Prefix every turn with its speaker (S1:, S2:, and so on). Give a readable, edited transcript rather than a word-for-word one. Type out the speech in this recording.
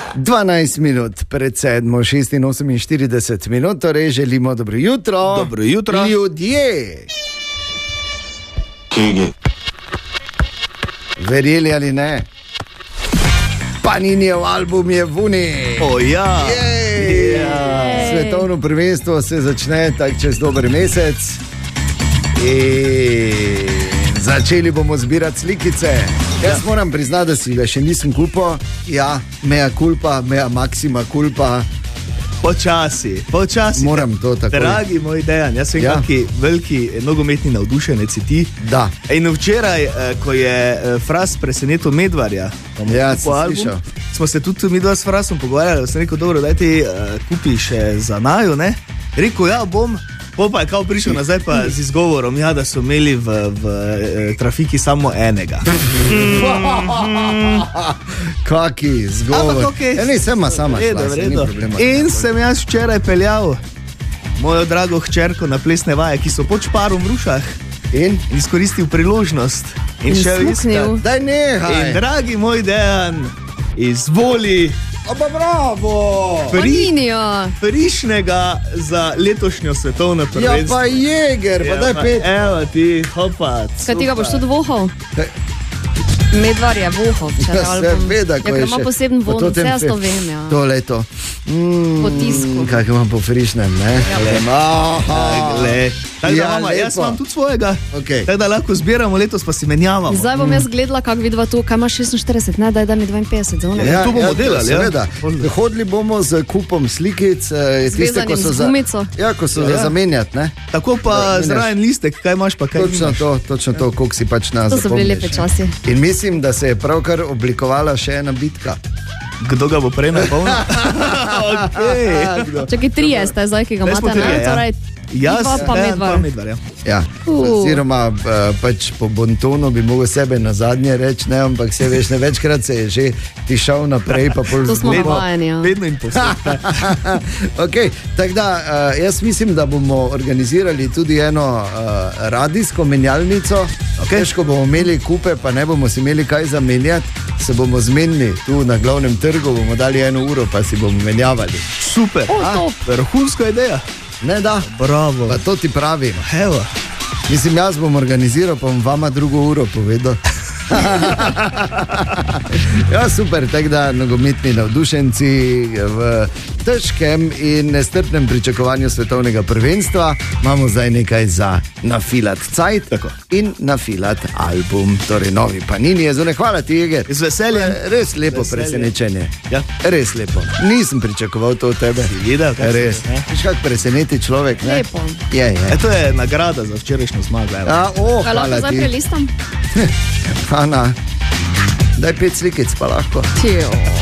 S1: 12 minut pred 7:48 minut, torej želimo dobro jutro.
S2: Dobro jutro.
S1: Ljudje. Verjeli ali ne? Paninijev album je vuni.
S2: Ja.
S1: Svetovno prvenstvo se začne tak čez dober mesec. In začeli bomo zbirati slikice. Jaz moram priznati, da si ga še nisem kupil. Ja, mea culpa, mea maxima culpa.
S2: Počasi.
S1: Moram to tako.
S2: Dragi moj Dejan, jaz sem kakšen veliki nogometni navdušenec si ti.
S1: Da.
S2: In včeraj, ko je Fras presenetil Medvarja, smo se tudi mi dva s Frasom pogovarjali, sem rekel, dobro, daj ti kupiš za naju, ne? Rekel, ja, bom. Pa je kao prišel nazaj pa z izgovorom, ja, da so imeli v trafiki samo enega.
S1: Kaki izgovor.
S2: Okay.
S1: Ja, nisem sama šla, ni problema.
S2: In sem jaz včeraj peljal mojo drago hčerko na plesne vaje, ki so pod Šparom v Rušah. In izkoristil priložnost. In šel iskat.
S1: Daj nehaj.
S2: In dragi moj Dejan, izvoli.
S1: Opa, bravo!
S2: Prišnega za letošnjo svetovno prvenstvo.
S1: Ja, pa Jeger, pa daj 5.
S2: Evo ti, hopa.
S3: Kaj tega boš tudi vohal? Medvar je vohal.
S1: Seveda, ko je še.
S3: Ima poseben von, vse jaz to vem, ja.
S1: To leto.
S3: Po tisku.
S1: Kaj imam po frišnem, ne?
S2: Tako da mama, jaz imam tudi svojega. Tako da lahko zbiramo letos, pa si menjavamo.
S3: Zdaj bom jaz gledala, kako vidva to, kaj imaš 46, ne, daj mi 52.
S1: Ja,
S2: to bomo delali,
S1: seveda. Hodili bomo z kupom slikic.
S3: Zvezanim z gumico.
S1: Ja, ko so za zamenjati, ne?
S2: Tako pa zraven listek, kaj imaš pa kaj nimaš.
S1: Točno to, koliko si pač nas zapomniš.
S3: To so bili lepe časi.
S1: In mislim, da se je pravkar oblikovala še ena bitka.
S2: Kdo ga bo prej napolnil?
S3: Čakaj, 3 ste zdaj, ki ga imate, ne? Torej,
S2: jaz
S3: pa Medvar.
S1: Ja, oziroma pač po bontonu bi mogel sebe na zadnje reči, ne, ampak se veš, ne večkrat se je že tišal naprej, pa pol
S3: to smo navajeni, ja.
S2: Vedno in posebno.
S1: Ok, tako da jaz mislim, da bomo organizirali tudi eno radijsko menjalnico. Težko bomo imeli kupe, pa ne bomo si imeli kaj zamenjati, se bomo zmenili tu na glavnem trgu, bomo dali 1 uro, pa si bomo menjavali.
S2: Super, vrhunska ideja.
S1: Ne, da.
S2: Bravo.
S1: Pa to ti pravim.
S2: Evo.
S1: Mislim, jaz bom organiziral, pa bom vama 2 uro povedal. Ja, super, tako da nogometni navdušenci v težkem in nestrpnem pričakovanju svetovnega prvenstva imamo zdaj nekaj za nafilat cajt in nafilat album, torej novi Panini je zunaj. Hvala ti, Jeger.
S2: Z veseljem.
S1: Res lepo presenečenje.
S2: Ja.
S1: Res lepo. Nisem pričakoval to od tebe.
S2: Si videl, kaj
S1: res. Viš, kak preseneti človek, ne?
S3: Lepo.
S1: Je.
S2: To je nagrada za včerajšnjo zmago.
S3: Kaj lahko zdaj prelistam?
S1: Ana, daj 5 slikic pa lahko.
S3: Tijo.